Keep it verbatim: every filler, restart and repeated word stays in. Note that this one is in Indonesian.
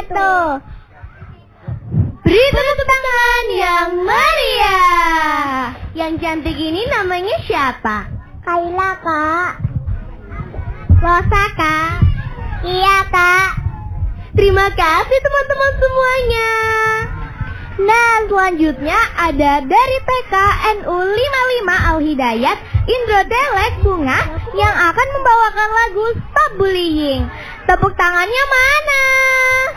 itu. Beri tepuk tangan yang meriah. Yang cantik ini namanya siapa? Kayla, Kak. Rosa, Kak. Iya, Kak. Terima kasih teman-teman semuanya. Nah, selanjutnya ada dari T K N U lima puluh lima Al-Hidayat Indro Delek Bunga yang akan membawakan lagu Stop Bullying. Tepuk tangannya mana?